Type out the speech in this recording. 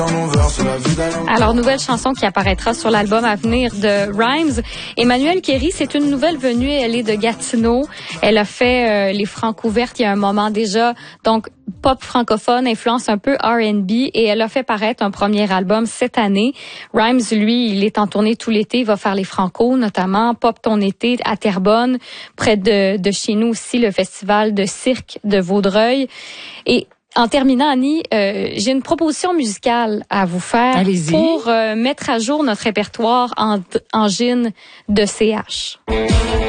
Alors, nouvelle chanson qui apparaîtra sur l'album à venir de Rhymes. Emmanuelle Kéry, c'est une nouvelle venue. Elle est de Gatineau. Elle a fait les Francouvertes il y a un moment déjà. Donc, pop francophone, influence un peu R&B. Et elle a fait paraître un premier album cette année. Rhymes, lui, il est en tournée tout l'été. Il va faire les Franco, notamment Pop ton été à Terrebonne. Près de chez nous aussi, le festival de cirque de Vaudreuil. Et en terminant, Annie, j'ai une proposition musicale à vous faire. Allez-y. Pour mettre à jour notre répertoire en gin de CH.